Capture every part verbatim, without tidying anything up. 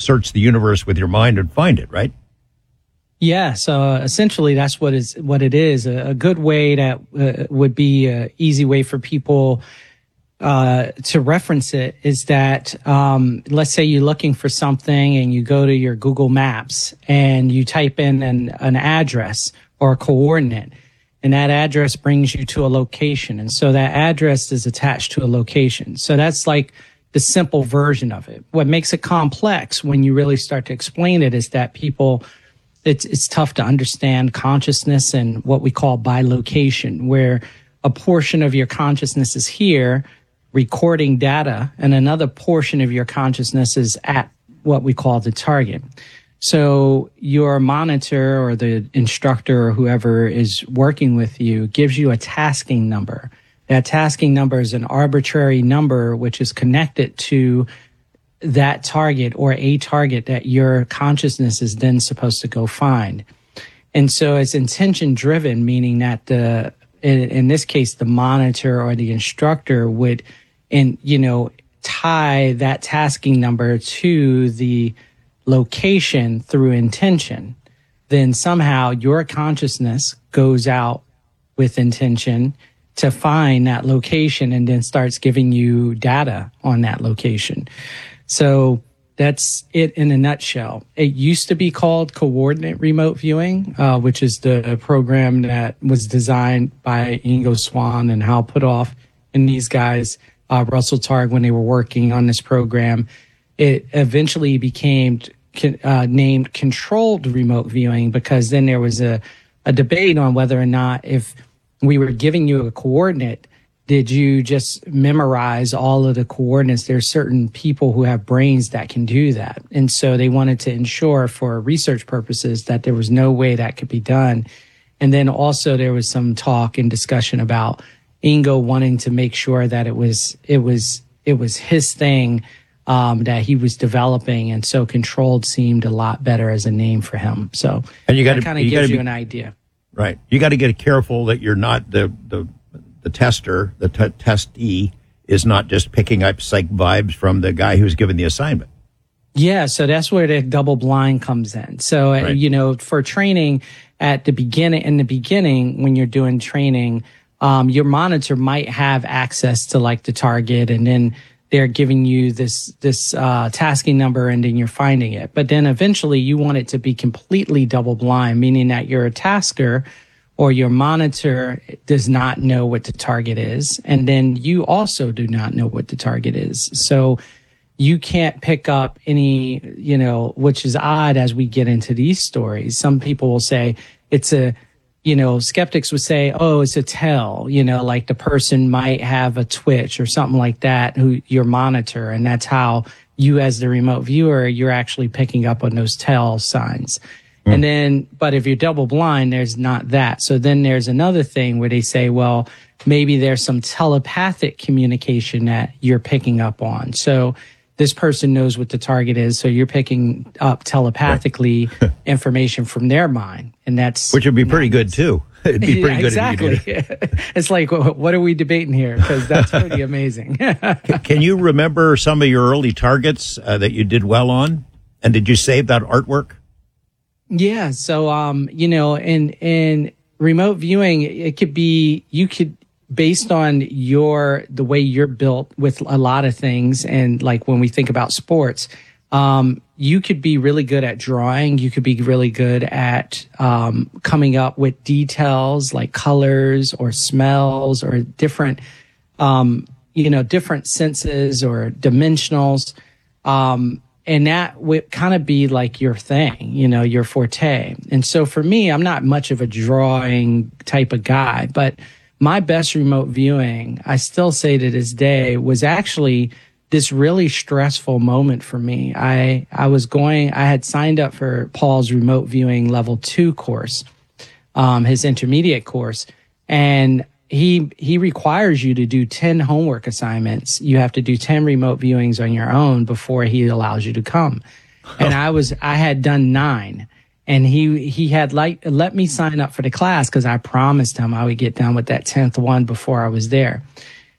search the universe with your mind and find it, right? Yeah, so essentially that's what is what it is. A, a good way that uh, would be an easy way for people uh, to reference it is that, um, let's say you're looking for something and you go to your Google Maps and you type in an, an address or a coordinate, and that address brings you to a location. And so that address is attached to a location. So that's like the simple version of it. What makes it complex when you really start to explain it is that people, it's it's tough to understand consciousness and what we call bilocation, where a portion of your consciousness is here recording data and another portion of your consciousness is at what we call the target. So your monitor or the instructor or whoever is working with you gives you a tasking number. That tasking number is an arbitrary number which is connected to that target or a target that your consciousness is then supposed to go find. And so it's intention driven, meaning that the, in, in this case, the monitor or the instructor would, in, you know, tie that tasking number to the location through intention. Then somehow your consciousness goes out with intention to find that location and then starts giving you data on that location. So that's it in a nutshell. It used to be called coordinate remote viewing, uh, which is the program that was designed by Ingo Swann and Hal Puthoff and these guys, uh, Russell Targ, when they were working on this program. It eventually became uh, named controlled remote viewing because then there was a, a debate on whether or not if we were giving you a coordinate, did you just memorize all of the coordinates? There are certain people who have brains that can do that. And so they wanted to ensure for research purposes that there was no way that could be done. And then also there was some talk and discussion about Ingo wanting to make sure that it was, it was, it was his thing, um, that he was developing. And so controlled seemed a lot better as a name for him. So and you got that kind of gives you an idea. Right. You got to get careful that you're not the, the, the tester, the t- testee is not just picking up psych vibes from the guy who's given the assignment. Yeah. So that's where the double blind comes in. So, right. uh, you know, for training at the beginning, in the beginning, when you're doing training, um, your monitor might have access to like the target and then they're giving you this, this, uh, tasking number and then you're finding it. But then eventually you want it to be completely double blind, meaning that you're a tasker or your monitor does not know what the target is. And then you also do not know what the target is. So you can't pick up any, you know, which is odd as we get into these stories. Some people will say it's a, you know, skeptics would say, oh, it's a tell, you know, like the person might have a twitch or something like that, who your monitor. And that's how you as the remote viewer, you're actually picking up on those tell signs. Mm. And then, but if you're double blind, there's not that. So then there's another thing where they say, well, maybe there's some telepathic communication that you're picking up on. So this person knows what the target is, so you're picking up telepathically right. information from their mind, and that's which would be pretty good too. It'd be pretty yeah, good exactly. if you did it. It's like, what are we debating here? Because that's pretty amazing. Can you remember some of your early targets uh, that you did well on, and did you save that artwork? Yeah. So, um, you know, in in remote viewing, it could be you could. Based on your, the way you're built with a lot of things. And like when we think about sports, um, you could be really good at drawing. You could be really good at, um, coming up with details like colors or smells or different, um, you know, different senses or dimensionals. Um, and that would kind of be like your thing, you know, your forte. And so for me, I'm not much of a drawing type of guy, but my best remote viewing, I still say to this day, was actually this really stressful moment for me. I, I was going, I had signed up for Paul's remote viewing level two course, um, his intermediate course. And he, he requires you to do ten homework assignments. You have to do ten remote viewings on your own before he allows you to come. And I was, I had done nine. And he, he had like, let me sign up for the class because I promised him I would get done with that tenth one before I was there.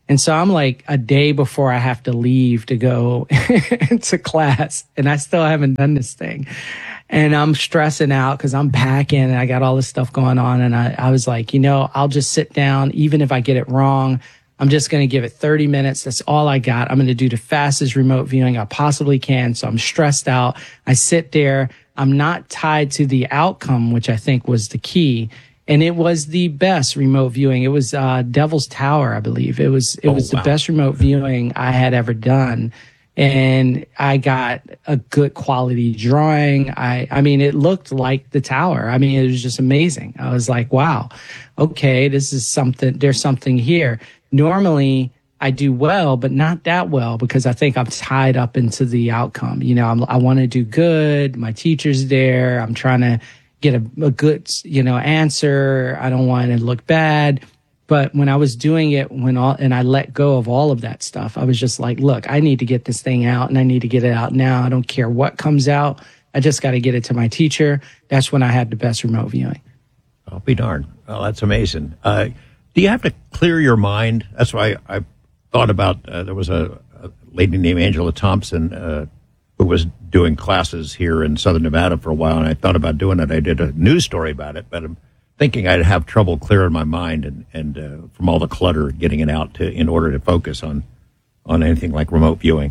And so I'm like a day before I have to leave to go to class, and I still haven't done this thing. And I'm stressing out because I'm packing and I got all this stuff going on. And I, I was like, you know, I'll just sit down. Even if I get it wrong, I'm just going to give it thirty minutes. That's all I got. I'm going to do the fastest remote viewing I possibly can. So I'm stressed out. I sit there. I'm not tied to the outcome, which I think was the key. And it was the best remote viewing. It was uh, Devil's Tower, I believe. It was it oh, was wow. the best remote viewing I had ever done. And I got a good quality drawing. I, I mean, it looked like the tower. I mean, it was just amazing. I was like, wow, okay, this is something, there's something here. Normally I do well, but not that well because I think I'm tied up into the outcome. You know, I'm, I want to do good. My teacher's there. I'm trying to get a, a good, you know, answer. I don't want to look bad. But when I was doing it, when all, and I let go of all of that stuff, I was just like, look, I need to get this thing out and I need to get it out now. I don't care what comes out. I just got to get it to my teacher. That's when I had the best remote viewing. I'll be darned. Well, that's amazing. Uh, do you have to clear your mind? That's why I thought about, uh, there was a, a lady named Angela Thompson, uh, who was doing classes here in Southern Nevada for a while. And I thought about doing it. I did a news story about it, but I'm thinking I'd have trouble clearing my mind and, and uh, from all the clutter, getting it out to in order to focus on on anything like remote viewing.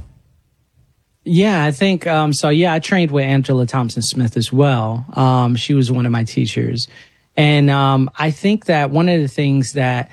Yeah, I think um, so. Yeah, I trained with Angela Thompson Smith as well. Um, she was one of my teachers, and um, I think that one of the things that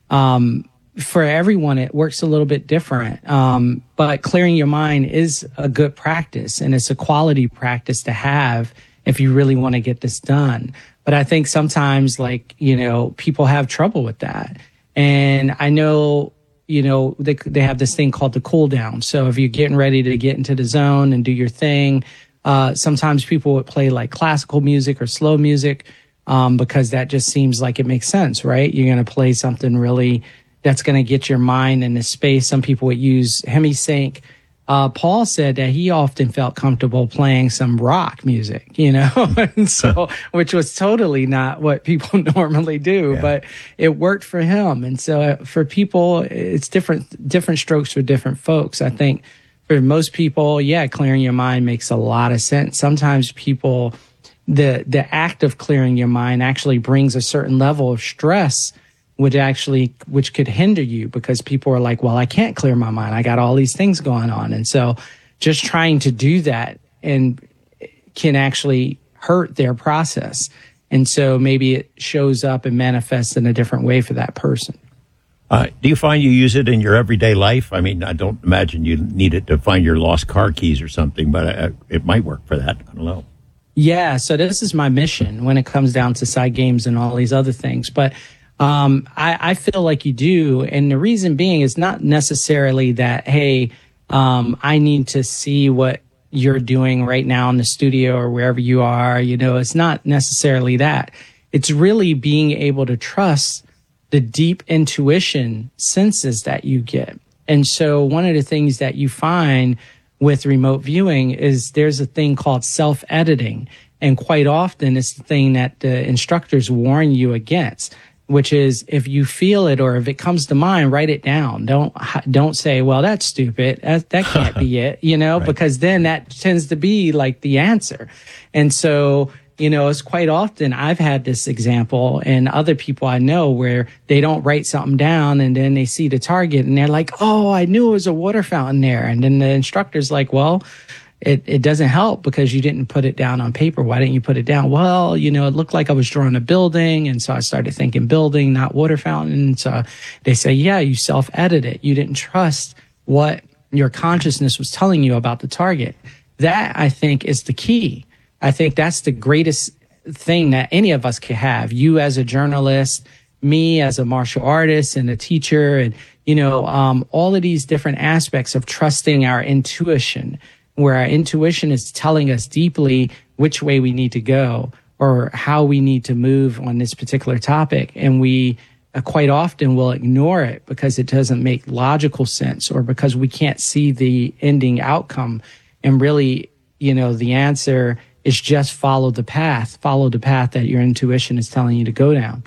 um, for everyone it works a little bit different. Um, but clearing your mind is a good practice, and it's a quality practice to have if you really want to get this done. But I think sometimes, like, you know, people have trouble with that. And I know, you know, they they have this thing called the cool down. So if you're getting ready to get into the zone and do your thing, uh, sometimes people would play like classical music or slow music um, because that just seems like it makes sense, right? You're going to play something really that's going to get your mind in this space. Some people would use hemisync. Uh, Paul said that he often felt comfortable playing some rock music, you know, and so, which was totally not what people normally do, yeah. But it worked for him. And so uh, for people, it's different, different strokes for different folks. I think for most people, yeah, clearing your mind makes a lot of sense. Sometimes people, the, the act of clearing your mind actually brings a certain level of stress would actually, which could hinder you because people are like, well, I can't clear my mind. I got all these things going on. And so just trying to do that and can actually hurt their process. And so maybe it shows up and manifests in a different way for that person. Uh, do you find you use it in your everyday life? I mean, I don't imagine you need it to find your lost car keys or something, but uh, it might work for that. I don't know. Yeah. So this is my mission when it comes down to side games and all these other things. But Um, I, I feel like you do. And the reason being is not necessarily that, hey, um, I need to see what you're doing right now in the studio or wherever you are. You know, it's not necessarily that. It's really being able to trust the deep intuition senses that you get. And so one of the things that you find with remote viewing is there's a thing called self-editing. And quite often it's the thing that the instructors warn you against, which is if you feel it or if it comes to mind, write it down. Don't don't say, well, that's stupid. That, that can't be it, you know, right. Because then that tends to be like the answer. And so, you know, it's quite often I've had this example and other people I know where they don't write something down and then they see the target and they're like, oh, I knew it was a water fountain there. And then the instructor's like, well, It, it doesn't help because you didn't put it down on paper. Why didn't you put it down? Well, you know, it looked like I was drawing a building. And so I started thinking building, not water fountain. So they say, yeah, you self-edit it. You didn't trust what your consciousness was telling you about the target. That, I think, is the key. I think that's the greatest thing that any of us could have. You as a journalist, me as a martial artist and a teacher, and, you know, um, all of these different aspects of trusting our intuition, where our intuition is telling us deeply which way we need to go or how we need to move on this particular topic. And we uh, quite often will ignore it because it doesn't make logical sense or because we can't see the ending outcome. And really, you know, the answer is just follow the path, follow the path that your intuition is telling you to go down.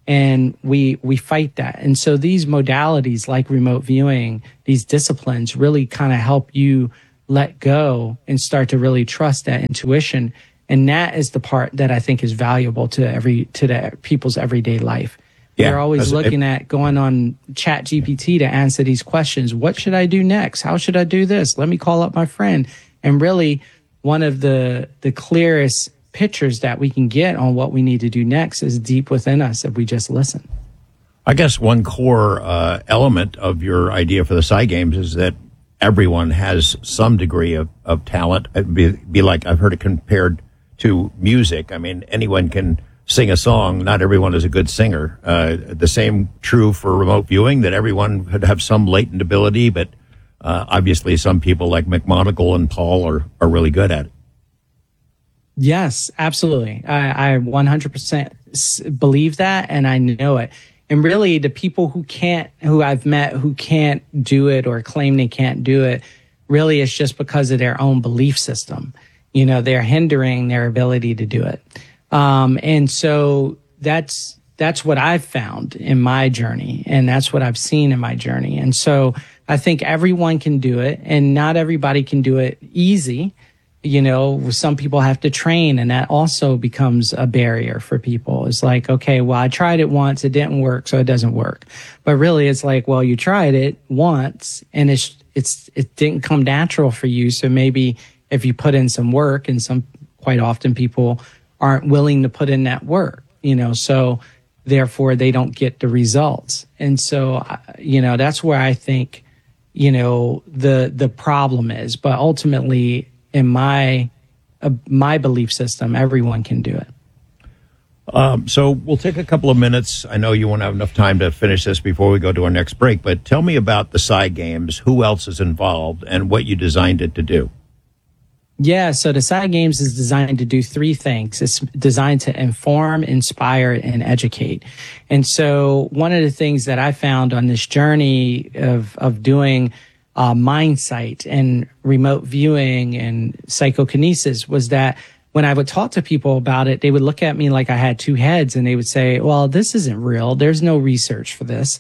And we we fight that. And so these modalities like remote viewing, these disciplines really kind of help you let go and start to really trust that intuition. And that is the part that I think is valuable to every to the people's everyday life. Yeah, They're always looking at going on Chat G P T to answer these questions. What should I do next? How should I do this? Let me call up my friend. And really, one of the the clearest pictures that we can get on what we need to do next is deep within us if we just listen. I guess one core uh, element of your idea for the Psy Games is that everyone has some degree of, of talent. It'd be, be like, I've heard it compared to music. I mean, anyone can sing a song. Not everyone is a good singer. Uh, the same true for remote viewing, that everyone could have some latent ability, but uh, obviously some people like McMonagle and Paul are, are really good at it. Yes, absolutely. I, I one hundred percent believe that, and I know it. And really, the people who can't, who I've met who can't do it or claim they can't do it, really it's just because of their own belief system. You know, they're hindering their ability to do it. Um, and so that's, that's what I've found in my journey. And that's what I've seen in my journey. And so I think everyone can do it, and not everybody can do it easy. You know, some people have to train, and that also becomes a barrier for people. It's like, okay, well, I tried it once, it didn't work, so it doesn't work. But really, it's like, well, you tried it once, and it's it's it didn't come natural for you. So maybe if you put in some work, and some quite often people aren't willing to put in that work, you know, so therefore they don't get the results. And so, you know, that's where I think, you know, the the problem is. But ultimately, in my uh, my belief system, everyone can do it. Um, so we'll take a couple of minutes. I know you won't have enough time to finish this before we go to our next break, but tell me about the Psy Games, who else is involved, and what you designed it to do. Yeah, so the Psy Games is designed to do three things. It's designed to inform, inspire, and educate. And so one of the things that I found on this journey of of doing Uh, MindSight and remote viewing and psychokinesis was that when I would talk to people about it, they would look at me like I had two heads, and they would say, well, this isn't real. There's no research for this.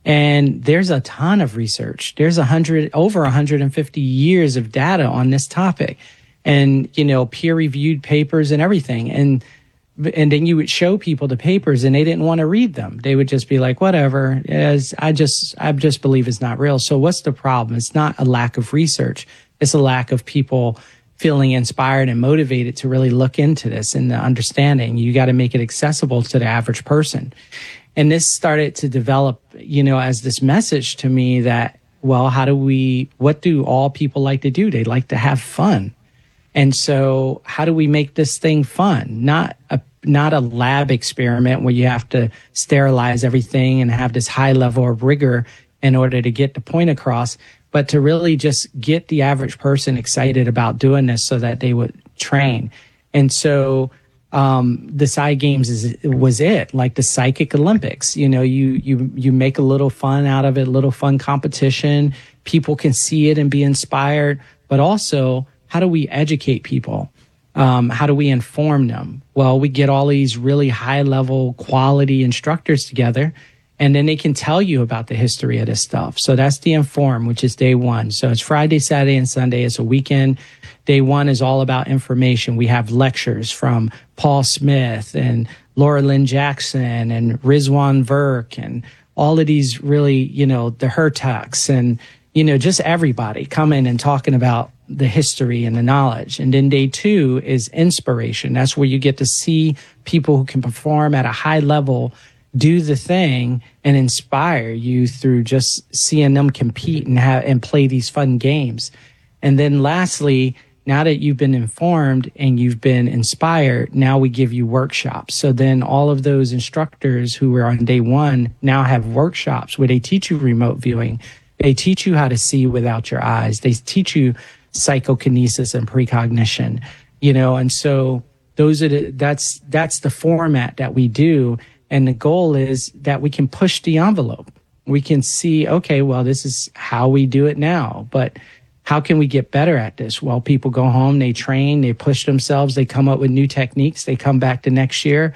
And there's a ton of research. There's a hundred, over one hundred fifty years of data on this topic, and, you know, peer reviewed papers and everything. And And then you would show people the papers, and they didn't want to read them. They would just be like, whatever, as I just, I just believe it's not real. So what's the problem? It's not a lack of research. It's a lack of people feeling inspired and motivated to really look into this and the understanding. You got to make it accessible to the average person. And this started to develop, you know, as this message to me that, well, how do we, what do all people like to do? They like to have fun. And so how do we make this thing fun? Not a not a lab experiment where you have to sterilize everything and have this high level of rigor in order to get the point across, but to really just get the average person excited about doing this so that they would train. And so um, the Psy Games is, was it, like the Psychic Olympics. You know, you you you make a little fun out of it, a little fun competition. People can see it and be inspired, but also, how do we educate people? Um, how do we inform them? Well, we get all these really high-level quality instructors together, and then they can tell you about the history of this stuff. So that's the Inform, which is day one. So it's Friday, Saturday, and Sunday. It's a weekend. Day one is all about information. We have lectures from Paul Smith and Laura Lynn Jackson and Rizwan Virk and all of these really, you know, the Hertucks and, you know, just everybody coming and talking about the history and the knowledge. And then day two is inspiration. That's where you get to see people who can perform at a high level, do the thing, and inspire you through just seeing them compete and have and play these fun games. And then lastly, now that you've been informed and you've been inspired, now we give you workshops. So then all of those instructors who were on day one now have workshops where they teach you remote viewing. They teach you how to see without your eyes. They teach you psychokinesis and precognition, you know, and so those are the, that's, that's the format that we do. And the goal is that we can push the envelope. We can see, okay, well, this is how we do it now, but how can we get better at this? Well, people go home, they train, they push themselves, they come up with new techniques, they come back the next year,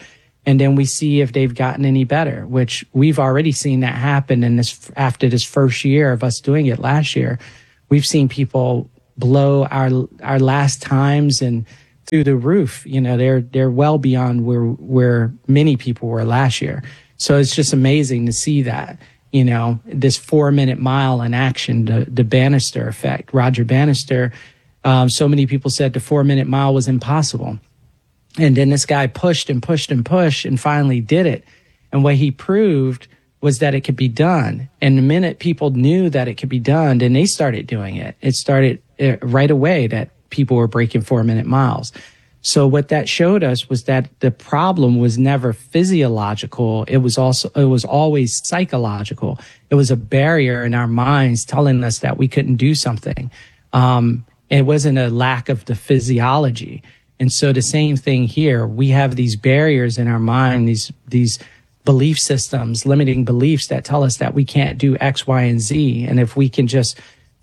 And then we see if they've gotten any better, which we've already seen that happen in this, after this first year of us doing it last year. We've seen people blow our, our last times and through the roof. You know, they're, they're well beyond where, where many people were last year. So it's just amazing to see that, you know, this four minute mile in action, the, the Bannister effect, Roger Bannister. Um, so many people said the four minute mile was impossible. And then this guy pushed and pushed and pushed and finally did it. And what he proved was that it could be done. And the minute people knew that it could be done, then they started doing it. It started uh, right away that people were breaking four minute miles. So what that showed us was that the problem was never physiological. It was also, it was always psychological. It was a barrier in our minds telling us that we couldn't do something. Um, it wasn't a lack of the physiology. And so the same thing here, we have these barriers in our mind, these, these belief systems, limiting beliefs that tell us that we can't do X, Y, and Z. And if we can just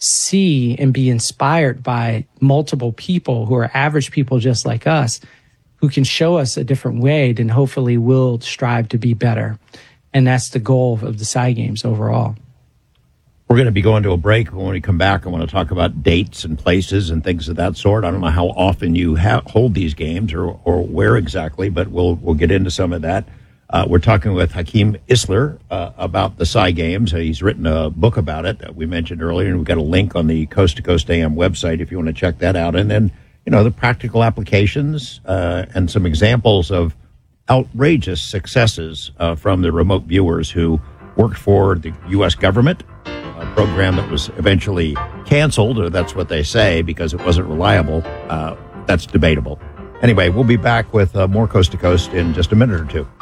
see and be inspired by multiple people who are average people just like us, who can show us a different way, then hopefully we'll strive to be better. And that's the goal of the Psy Games overall. We're going to be going to a break. When we come back, I want to talk about dates and places and things of that sort. I don't know how often you ha- hold these games or, or where exactly, but we'll we'll get into some of that. Uh, we're talking with Hakeem Isler uh, about the Psy Games. Uh, he's written a book about it that we mentioned earlier, and we've got a link on the Coast to Coast A M website if you want to check that out. And then, you know, the practical applications uh, and some examples of outrageous successes uh, from the remote viewers who worked for the U S government, a program that was eventually canceled, or that's what they say, because it wasn't reliable. Uh, that's debatable. Anyway, we'll be back with uh, more Coast to Coast in just a minute or two.